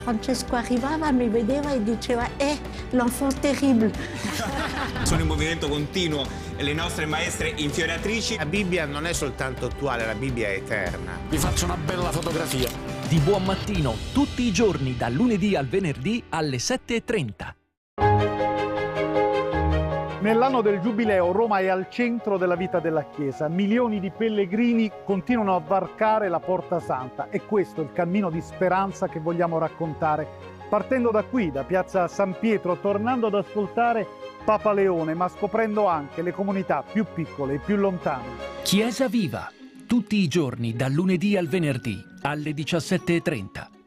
Francesco arrivava, mi vedeva e diceva l'enfant terrible. Sono in movimento continuo le nostre maestre infioratrici. La Bibbia non è soltanto attuale, la Bibbia è eterna. Vi faccio una bella fotografia. Di buon mattino, tutti i giorni, dal lunedì al venerdì alle 7:30. Nell'anno del Giubileo Roma è al centro della vita della Chiesa. Milioni di pellegrini continuano a varcare la Porta Santa e questo è il cammino di speranza che vogliamo raccontare. Partendo da qui, da Piazza San Pietro, tornando ad ascoltare Papa Leone, ma scoprendo anche le comunità più piccole e più lontane. Chiesa Viva, tutti i giorni, dal lunedì al venerdì alle 17:30.